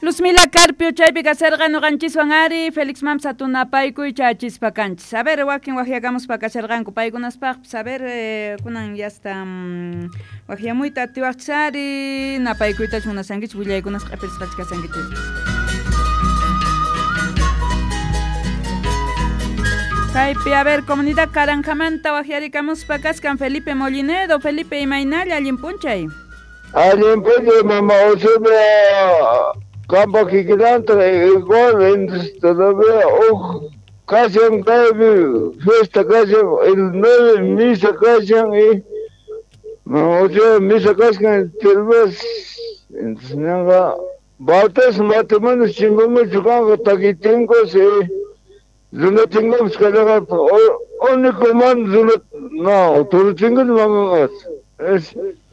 Luzmila Carpio chaypi kasarqa nuqanchikwan ari Félix Mamsa tunapaykuy chaychispa kanchis. A ver, wakin wajiakamuspa kasarqanku paykunaspaqpis. A ver, kunan yasta wajiamuyta atiwaqchis ari napaykuytachu munasankichis willaykunas q'ipirisqachu kasankichis. Kaypi, a ver, comunidad Caranjamanta wajiarikamuspa kaskan Felipe Molinedo. Felipe imaynalla allinpunchay. Allinpunchay mama Osuna campo Quiquilantro igual todavía casi fiesta casi el 9 misa casi y misa casi tal vez entonces nada batas matemanos chingamos chukanga taquitingo se zona tingamos cada único man zona no todo tingos mangas es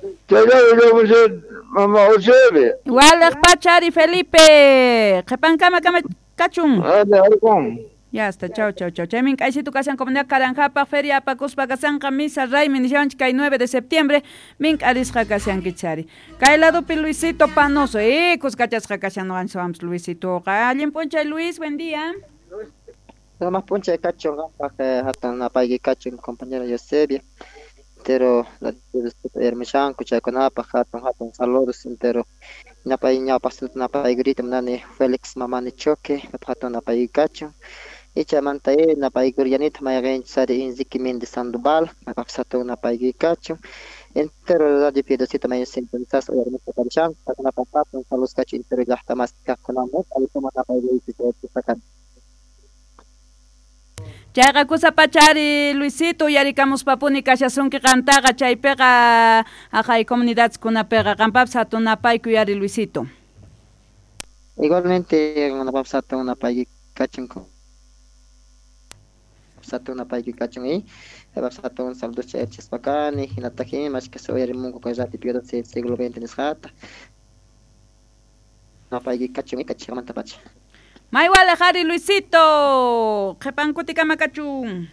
Mama Osebe. Igual Pachari Felipe. Jepan kama kachun. Ya está, chao. Chemin kaisi tu kasan comunidad Caranjapa, feria pakuspa kasan camisa ray minichawanch kay 9 de septiembre. Mink arisqa kasan kichari. Kay lado pi Luisito Panoso. Kuskachasqa kasan no vamos Luisito. Alguien poncha Luis, buen día. Nada más poncha kachun hatan napaygi kachun compañera Yosebia. Pero la hermeshan kucha konapa hatun saludos entero napay pasut napay gritam nani Felix mamani choque hatun napay kacho icha mantae napay gurianit mayen sari inziki de Sandoval napapsato napay kacho entero la de piedosita mayen sententas o hermesa kanchan napay hatun saludos kacho entero lahta mas kakonamo alito napay sakan. Chayqa kusapachari Luisito yarikamus papuni kashasunki qantaqa chaypiqa aqay comunidadkunapika qampapas hatunapayku yari Luisito. Igualmente qampapas hatunapayki kachunku. Hatunapayki kachun y qampapas hatun saludos chaychispakani hinataqi mashkasa uyarimunku kayllati piyoda siglo XX nisqata. Napayki kachun y kachimanta. Maywala Jari Luisito, jepan kutikama kachun.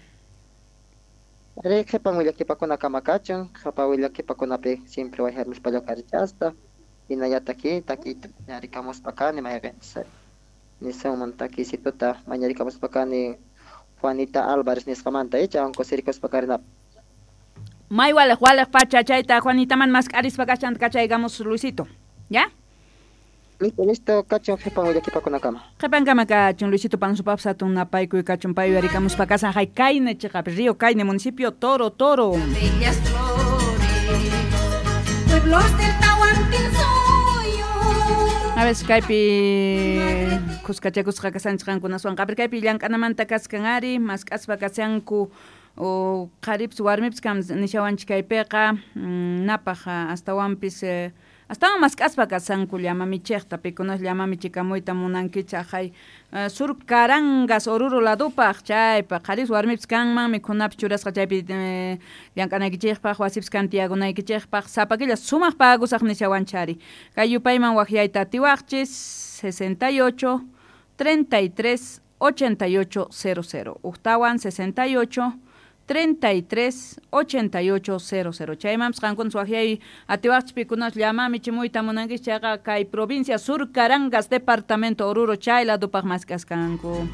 Jepan willakipakuna kama kachun, jepan willakipakunapi siempre wajarmus pallakarichasta, inayataki, takita, ñarikamus pakani, mayagensa. Nisaman taki situta, mañarikamus pakani, Juanita Álvarez nisqamanta echa, aunque sirikos pakarina. Maywala pacha chayta, Juanita man mas aris pakachan kachaygamos Luisito, ¿ya? Listo, kachun jepan willakipakuna kama. Jepan kama kachun Luisito Pansupap satun napaykuy kachun payu yarikamus pakasan hay kayne chiqapi Río Kayne municipio Toro. Bellas flores, pueblos del Tahuantinsuyo. A veces kaypi kuskachakusqa kasanchqankunaswan qapri kaypi llank'anamanta kaskan ari mas k'aspa kasanku o qharips warmips kam nishawanchik kaypiqa napaq astawanpis hasta más caspa kasanku llamami chekta pikunas llamami chikamuyta munankicha hay sur Carangas Oruro ladupaq chaypa qaris warmips kanman mikhunapis churasqa chaypi llank'anaykichikpaq wasips kantiyagunaykichikpaq sapakilla sumaq pagusaq nishawanchari kay yupayman waqyayta atiwaqchis 68 33 88 00 uqtawan 68 33 88 00 chaymams qankun suajiay atiwaqchis pikunas llamami chimuyta munankichis chayqa kay provincia Sur Carangas departamento Oruro chay ladupaq mas kaskanku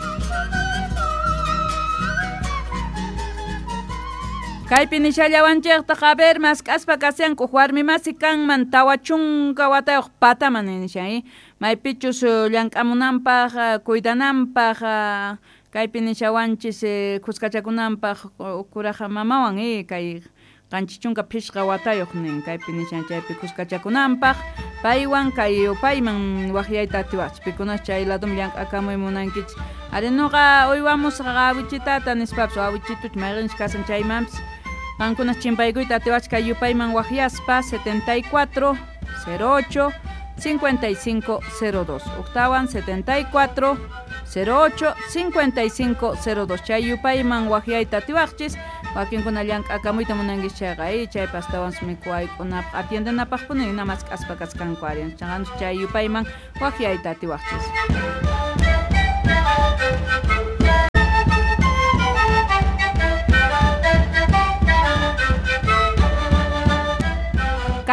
kaypi nishallawanchikta haber mas kaspa kasyanku warmi masi kanman tawa chunka watayuq pataman nishay maypichus llank'amunanpaq cuidananpaq kaypi nishawanchis kuskachakunanpaq kuraqa mamawan kay qanchichunka phishqa watayuq nin kaypi nishan chaypi kuskachakunanpaq paywan kay upayman waqyayta atiwaqchis pikunas chay ladum llank'akamuy munankichis ari nuqa uywamusqa awichitata nispapis awichituch mayqinchis kasan chaymanpis qankunas chimpaykuyta atiwaqchis kay upayman waqyaspa 74 08 55 02 uqtawan 74 08 55 02 chay yupayman waqyayta atiwaqchis wakinkuna llank'akamuyta munankichis chayqa chaypa astawan mikuwaykunapaq atiendenapaqpuni namas k'aspa kaskanku ari chaqanus chay yupayman waqyayta atiwaqchis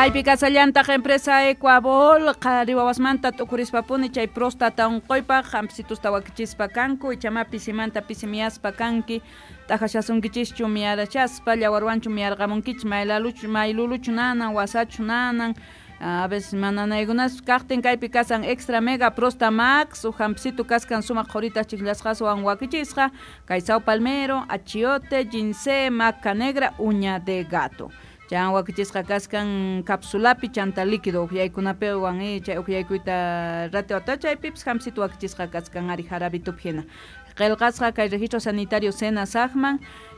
Kaypi kasallantaq empresa Ecuabol qariwawasmanta tukurispapuni chay prostata unquypaq hampsitusta wakichispa kanku ichamapi simanta pisimiyaspa kanki tajashasunkichishchu miyarachaspa llawarwanchu miyarqamunkichis mayluluchu nanan wasachu nanan a veces mananaykunas kaqtin kaypi kasan extra mega prosta max o hampsitu kaskan sumaq qhoritas chiklasqaswan wakichisqa kay Sao Palmero, achiote, gince, maca negra, uña de gato. Chan wakichisqa kaskan capsulapi chanta líquido uqyaykunapiwan chay uqyaykuyta ratewata chaypipas hampsitu wakichisqa kaskan ari jarabituphina qillqasqa kay registro sanitario Sena Sajman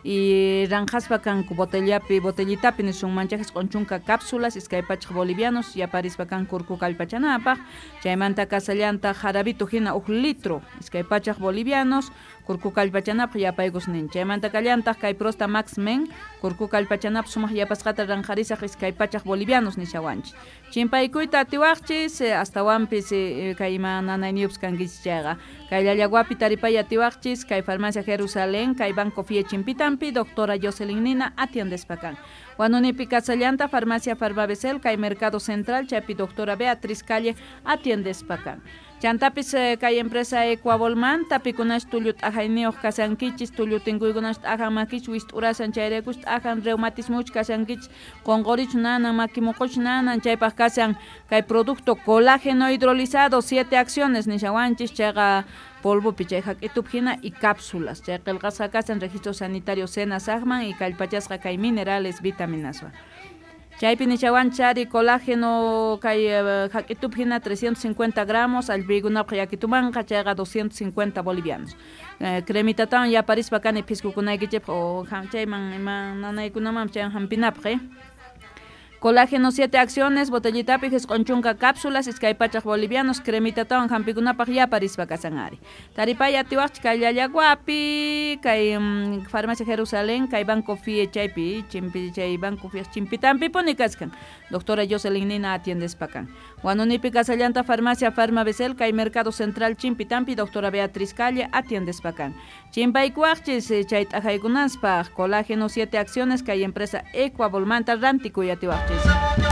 y ranjaspa kanku botellitapi nisun manchajes qonchunka cápsulas iskaypachaq bolivianos yaparispa kan kurku kallpachanapaq chaymanta kasallanta jarabito hina 1 litro iskaypachaq bolivianos kurku kallpachanapaq yapaykus nin chaymanta kallantaq kay prosta max men kurku kallpachanapaq sumaq yapasqata ranjarisaq iskaypachaq bolivianos nishawanchis chimpaykuyta atiwaqchis astawanpis kay mananayniyups kankichis chayqa kay llallawapi taripay atiwaqchis kay farmacia Jerusalén kay banco Fie Chimpitampi doctora Jocelyn Nina atiendespa kan Wanunipi kasallanta farmacia Farmabesel kay mercado central chaypi doctora Beatriz Calle atiendespa kan Chantapis kay empresa Ecuabolman tapikunash tullut ajayniyuq kasankichis tullutinkuykuna ajanmakich wist'urasan chayrekus ajan reumatismuch kasankichis qonqorich nanan makimuquch nanan chaypaq kasan kay producto colágeno hidrolizado 7 acciones nishawanchis chayqa polvo pichay hak'ituphina y cápsulas chay qillqasqa kasan registro sanitario Sena Sajman y kallpachasqa kay minerales vitaminas Chaypi nishawanchari colágeno kay hak'ituphina 350 gramos allpiykunapaq yakitumanqa chayqa 250 bolivianos cremitatawan yaparispa kani pisqukunaykichip o chayman nanaykunaman chay hampinapaq Colágeno 7 acciones, botellitapi qonchunka cápsulas, iskaypachaq bolivianos, cremitatawan hampikunapaq yaparispa kasanari. Taripay atiwaqchis kay llallawapi, kay farmacia Jerusalén, kay banco Fie chaypi, chay banco Fie Chimpitampi puni kaskan. Doctora Jocelyn Nina atiendespa kan. Wanunipi kasallanta farmacia Farmabesel, kay mercado central Chimpitampi, doctora Beatriz Calle atiendespa kan. Chimpaykuaqchis chay t'aqaykunaspaq colágeno 7 acciones, kay empresa Ecuabolmanta rantikuy atiwaqchis.